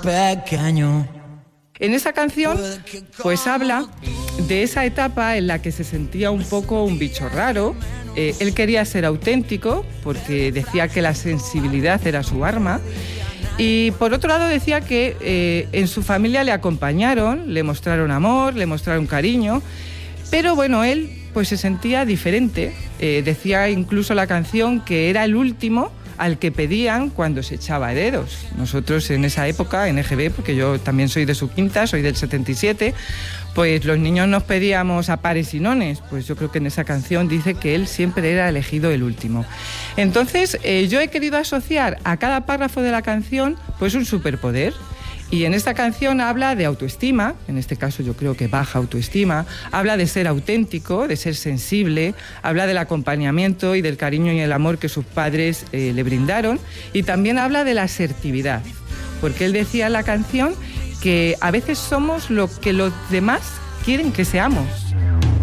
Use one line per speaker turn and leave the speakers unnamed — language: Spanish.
pequeño.
En esa canción, pues habla de esa etapa en la que se sentía un poco un bicho raro. Él quería ser auténtico porque decía que la sensibilidad era su arma. Y por otro lado decía que en su familia le acompañaron, le mostraron amor, le mostraron cariño. Pero bueno, él pues se sentía diferente. Decía incluso la canción que era el último al que pedían cuando se echaba dedos. Nosotros en esa época, en EGB, porque yo también soy de su quinta, soy del 77, pues los niños nos pedíamos a pares y nones. Pues yo creo que en esa canción dice que él siempre era elegido el último. Entonces, yo he querido asociar a cada párrafo de la canción pues un superpoder. Y en esta canción habla de autoestima, en este caso yo creo que baja autoestima, habla de ser auténtico, de ser sensible, habla del acompañamiento y del cariño y el amor que sus padres le brindaron, y también habla de la asertividad, porque él decía en la canción que a veces somos lo que los demás quieren que seamos.